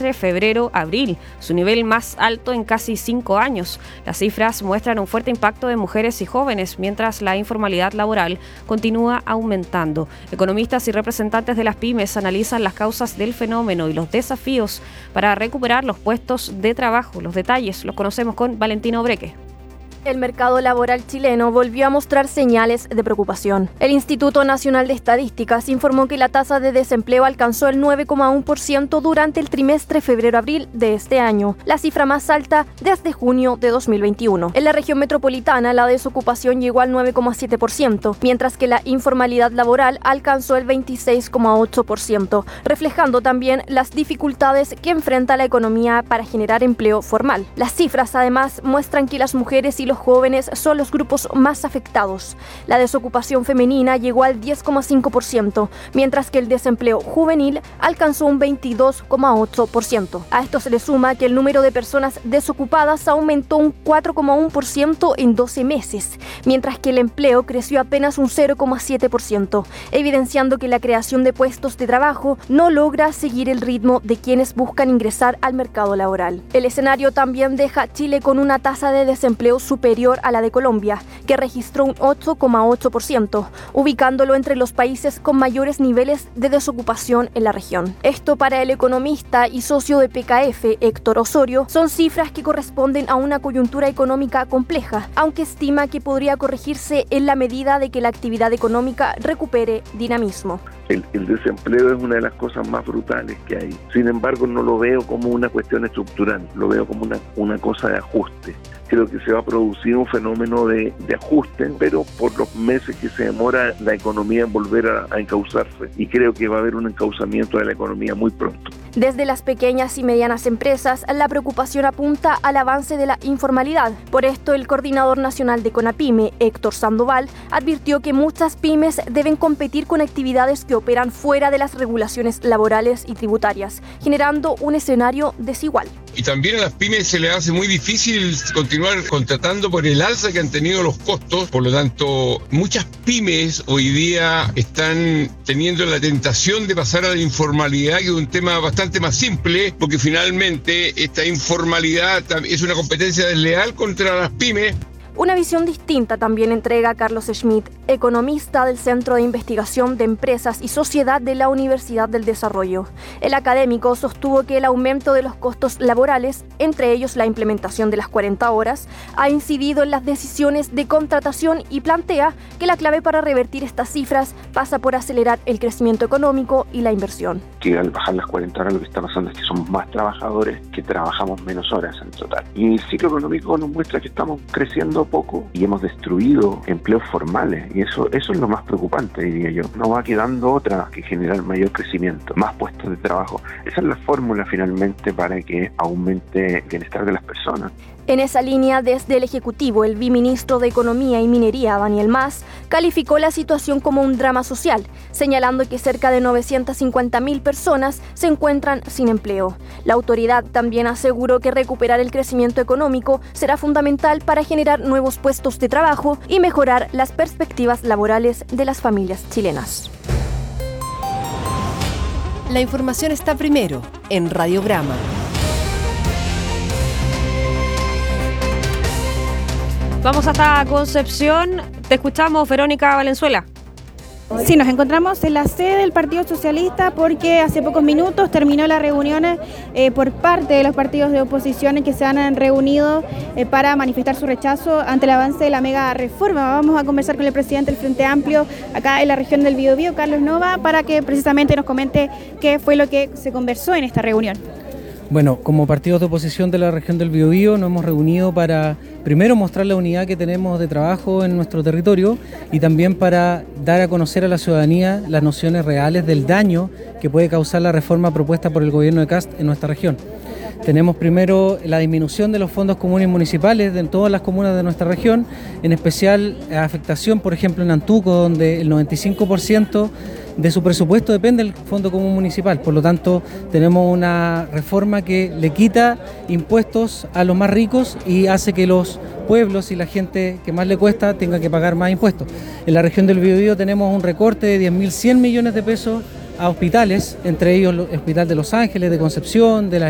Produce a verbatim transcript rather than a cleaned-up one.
trimestre febrero-abril, su nivel más alto en casi cinco años. Las cifras muestran un fuerte impacto en mujeres y jóvenes, mientras la informalidad laboral continúa aumentando. Economistas y representantes de las pymes analizan las causas del fenómeno y los desafíos para recuperar los puestos de trabajo. Los detalles los conocemos con Valentina Obreque. El mercado laboral chileno volvió a mostrar señales de preocupación. El Instituto Nacional de Estadísticas informó que la tasa de desempleo alcanzó el nueve coma uno por ciento durante el trimestre febrero-abril de este año, la cifra más alta desde junio de dos mil veintiuno. En la región metropolitana, la desocupación llegó al nueve coma siete por ciento, mientras que la informalidad laboral alcanzó el veintiséis coma ocho por ciento, reflejando también las dificultades que enfrenta la economía para generar empleo formal. Las cifras además muestran que las mujeres y los Los jóvenes son los grupos más afectados. La desocupación femenina llegó al diez coma cinco por ciento, mientras que el desempleo juvenil alcanzó un veintidós coma ocho por ciento. A esto se le suma que el número de personas desocupadas aumentó un cuatro coma uno por ciento en doce meses, mientras que el empleo creció apenas un cero coma siete por ciento, evidenciando que la creación de puestos de trabajo no logra seguir el ritmo de quienes buscan ingresar al mercado laboral. El escenario también deja a Chile con una tasa de desempleo superior superior a la de Colombia, que registró un ocho coma ocho por ciento, ubicándolo entre los países con mayores niveles de desocupación en la región. Esto, para el economista y socio de P K F, Héctor Osorio, son cifras que corresponden a una coyuntura económica compleja, aunque estima que podría corregirse en la medida de que la actividad económica recupere dinamismo. El, el desempleo es una de las cosas más brutales que hay. Sin embargo, no lo veo como una cuestión estructural, lo veo como una, una cosa de ajuste. Creo que se va a producir un fenómeno de, de ajuste, pero por los meses que se demora la economía en volver a, a encauzarse. Y creo que va a haber un encauzamiento de la economía muy pronto. Desde las pequeñas y medianas empresas, la preocupación apunta al avance de la informalidad. Por esto, el coordinador nacional de CONAPYME, Héctor Sandoval, advirtió que muchas pymes deben competir con actividades que operan fuera de las regulaciones laborales y tributarias, generando un escenario desigual. Y también a las pymes se les hace muy difícil continuar contratando por el alza que han tenido los costos. Por lo tanto, muchas pymes hoy día están teniendo la tentación de pasar a la informalidad, que es un tema bastante más simple, porque finalmente esta informalidad es una competencia desleal contra las pymes. Una visión distinta también entrega Carlos Schmidt, economista del Centro de Investigación de Empresas y Sociedad de la Universidad del Desarrollo. El académico sostuvo que el aumento de los costos laborales, entre ellos la implementación de las cuarenta horas, ha incidido en las decisiones de contratación y plantea que la clave para revertir estas cifras pasa por acelerar el crecimiento económico y la inversión. Que al bajar las cuarenta horas lo que está pasando es que somos más trabajadores que trabajamos menos horas en total. Y el ciclo económico nos muestra que estamos creciendo poco y hemos destruido empleos formales, y eso, eso es lo más preocupante, diría yo. No va quedando otra que generar mayor crecimiento, más puestos de trabajo. Esa es la fórmula finalmente para que aumente el bienestar de las personas. En esa línea, desde el Ejecutivo, el viceministro de Economía y Minería, Daniel Mas, calificó la situación como un drama social, señalando que cerca de novecientas cincuenta mil personas se encuentran sin empleo. La autoridad también aseguró que recuperar el crecimiento económico será fundamental para generar nuevos puestos de trabajo y mejorar las perspectivas laborales de las familias chilenas. La información está primero en Radiograma. Vamos hasta Concepción. Te escuchamos, Verónica Valenzuela. Sí, nos encontramos en la sede del Partido Socialista porque hace pocos minutos terminó la reunión eh, por parte de los partidos de oposición que se han reunido eh, para manifestar su rechazo ante el avance de la mega reforma. Vamos a conversar con el presidente del Frente Amplio acá en la región del Biobío, Carlos Nova, para que precisamente nos comente qué fue lo que se conversó en esta reunión. Bueno, como partidos de oposición de la región del Biobío nos hemos reunido para primero mostrar la unidad que tenemos de trabajo en nuestro territorio y también para dar a conocer a la ciudadanía las nociones reales del daño que puede causar la reforma propuesta por el gobierno de Kast en nuestra región. Tenemos primero la disminución de los fondos comunes municipales en todas las comunas de nuestra región, en especial afectación, por ejemplo, en Antuco, donde el noventa y cinco por ciento de su presupuesto depende del Fondo Común Municipal. Por lo tanto, tenemos una reforma que le quita impuestos a los más ricos y hace que los pueblos y la gente que más le cuesta tenga que pagar más impuestos. En la región del Biobío tenemos un recorte de diez mil cien millones de pesos a hospitales, entre ellos el Hospital de Los Ángeles, de Concepción, de la